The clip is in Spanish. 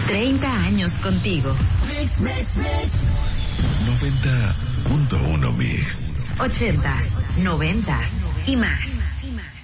30 años contigo. 90.1 Mix. 80s, 90s y más.